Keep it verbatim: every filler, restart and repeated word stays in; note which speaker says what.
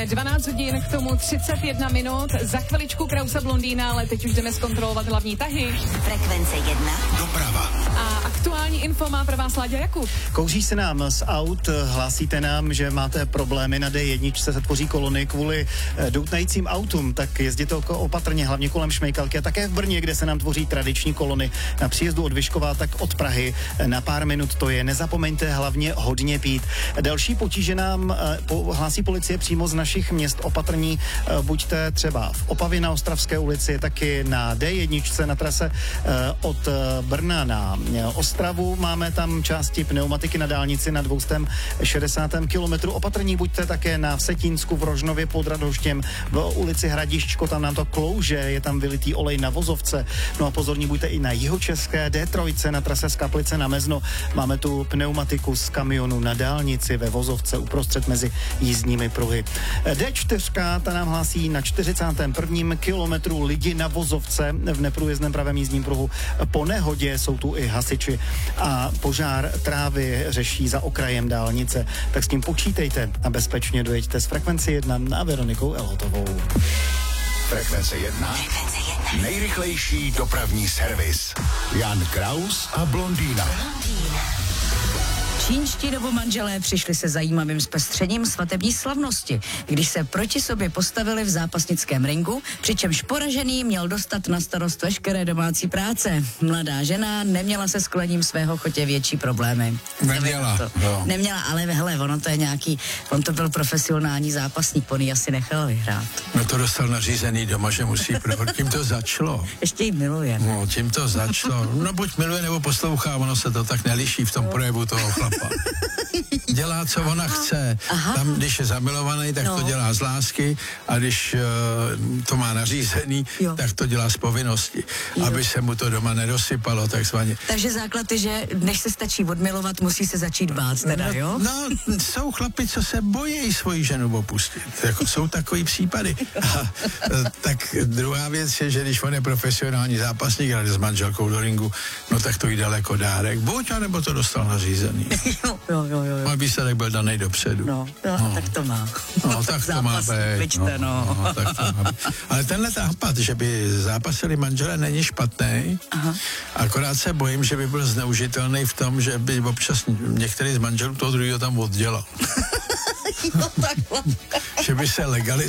Speaker 1: dvanáct hodin, k tomu třicet jedna minut. Za chviličku Krause Blondýna, ale teď už jdeme zkontrolovat hlavní tahy.
Speaker 2: Frekvence jedna.
Speaker 3: Doprava.
Speaker 1: A aktuální info má pro vás Láďa Jakub.
Speaker 4: Kouří se nám z aut, hlásíte nám, že máte problémy na D jedna, se tvoří kolony kvůli doutnajícím autům, tak jezděte opatrně, hlavně kolem Šmejkalky a také v Brně, kde se nám tvoří tradiční kolony na příjezdu od Vyškova, tak od Prahy na pár minut to je. Nezapomeňte hlavně hodně pít. Další potíže nám hlásí policie přímo z našich měst. Opatrní buďte třeba v Opavě na Ostravské ulici, taky na D jedna na trase od Brna na Ostravu. Máme tam části pneumatiky na dálnici na dvě stě šedesát kilometrů. Opatrní buďte také na Vsetínsku v Rožnově pod Radhoštěm, v ulici Hradiščko, tam nám to klouže, je tam vylitý olej na vozovce. No a pozorní buďte i na jihočeské D tři na trase z Kaplice na Mezno. Máme tu pneumatiku z kamionu na dálnici ve vozovce uprostřed mezi jízdními pruhy. D čtyři, ta nám hlásí na čtyřicátém prvním kilometru lidi na vozovce v neprůjezdném pravém jízdním pruhu. Po nehodě jsou tu i hasiči a požár trávy řeší za okrajem dálnice. Tak s tím počítejte a bezpečně dojeďte z Frekvence jedna na Veronikou Elotovou.
Speaker 3: Frekvence jedna.
Speaker 2: Frekvence jedna.
Speaker 3: Nejrychlejší dopravní servis. Jan Kraus a Blondýna.
Speaker 2: Blondýna.
Speaker 5: Čínští novomanželé přišli se zajímavým zpestřením svatební slavnosti, když se proti sobě postavili v zápasnickém ringu, přičemž poražený měl dostat na starost veškeré domácí práce. Mladá žena neměla se sklením svého chotě větší problémy.
Speaker 6: Neměla.
Speaker 5: To. Neměla, ale hele, ono to je nějaký, on to byl profesionální zápasník, on ji asi nechal vyhrát.
Speaker 6: No to dostal nařízený doma, že musí prohrát. Tím to začalo.
Speaker 5: Ještě jí miluje.
Speaker 6: No, tím to začalo. No buď miluje, nebo poslouchá, ono se to tak neliší v tom projevu toho chlapa. Dělá, co ona chce.
Speaker 5: Aha.
Speaker 6: Tam, když je zamilovaný, tak
Speaker 5: no.
Speaker 6: to dělá z lásky a když uh, to má nařízený,
Speaker 5: jo.
Speaker 6: tak to dělá z povinnosti. Jo. Aby se mu to doma nedosypalo, takzvaně.
Speaker 5: Takže základ je, že než se stačí odmilovat, musí se začít bát, teda,
Speaker 6: no,
Speaker 5: jo?
Speaker 6: No, jsou chlapi, co se bojí svoji ženu opustit. Jako jsou takový případy. A, tak druhá věc je, že když on je profesionální zápasník a jde s manželkou do ringu, no tak to jí daleko dárek. Buď, anebo to dostal nařízený.
Speaker 5: jo, jo, jo, jo.
Speaker 6: Můj výsledek byl danej dopředu.
Speaker 5: No, no, no, tak to má.
Speaker 6: No, tak to má být.
Speaker 5: No, no.
Speaker 6: No, tak to má být. Ale tenhle nápad, že by zápasili manželé, není špatný. Aha. Akorát se bojím, že by byl zneužitelný v tom, že by občas některý z manželů toho druhého tam oddělal.
Speaker 5: no, takhle.
Speaker 6: Že by se legalizovali